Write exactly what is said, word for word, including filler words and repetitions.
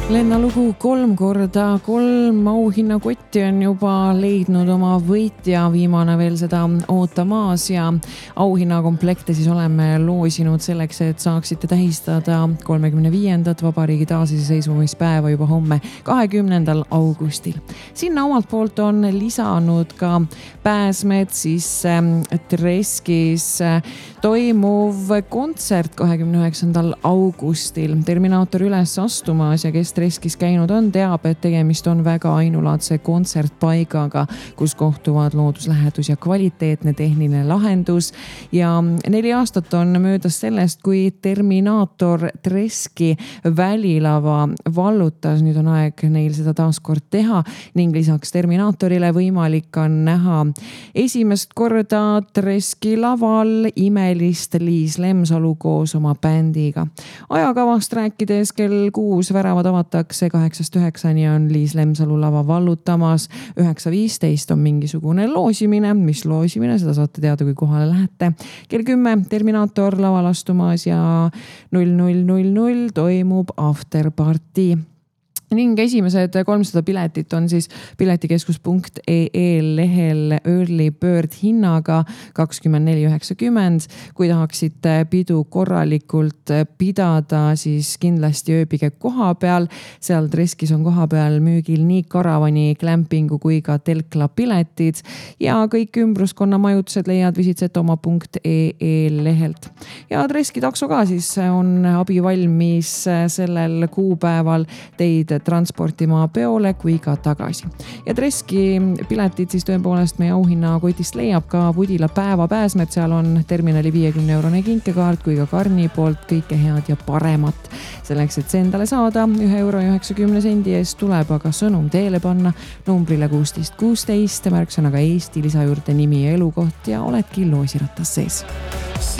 Lennalugu kolm korda kolm auhinnakotti on juba leidnud oma võitja, viimane veel seda ootamas ja auhinnakomplekte siis oleme loosinud selleks, et saaksite tähistada kolmekümne viiendat vabariigi taasiseseisvumispäeva juba homme kahekümnendal augustil. Sinna omalt poolt on lisanud ka pääsmed siis Treskis toimuv kontsert kahekümne üheksandal augustil. Terminaator üles astumas ja kes Treskis käinud on, teab, et tegemist on väga ainulaadse kontsertpaigaga, kus kohtuvad looduslähedus ja kvaliteetne tehniline lahendus. Ja neli aastat on möödas sellest, kui Terminaator Treski välilava vallutas. Nüüd on aeg neil seda taaskord teha ning lisaks Terminaatorile võimalik on näha esimest korda Treski laval imelist Liis Lemsalu koos oma bändiga. Ajakavast rääkides kell kuus väravad avatakse kaheksast üheksani on Liis Lemsalu lava vallutamas. üheksa viisteist on mingisugune loosimine, mis loosimine, seda saate teada, kui kohale lähete. kell kümme Terminaator laval astumas ja null null null null toimub afterparty. Ning esimesed kolmsada piletit on siis piletikeskus punkt ee lehel early bird hinnaga kakskümmend neli üheksakümmend. Kui tahaksite pidu korralikult pidada, siis kindlasti ööbige koha peal. Seal Treskis on koha peal müügil nii karavani, glampingu kui ka telkla piletid ja kõik ümbruskonna majutused leiad visitsetoma punkt ee lehelt. Ja Treski takso ka siis on abi valmis sellel kuupäeval teid transportima peole kui ka tagasi. Ja Treski piletid siis tõepoolest meie auhinnakotist leiab ka Pudila päevapääsmed. Seal on terminali viiekümne eurone kinkekaart kui ka Karni poolt kõike head ja paremat. Selleks, et see endale saada, ühe euro ja üheksakümne sendi eest tuleb aga sõnum teele panna numbrile kuusteist kuusteist, märksõnaga Eesti, lisa juurde nimi ja elukoht ja oledki loosiratas sees.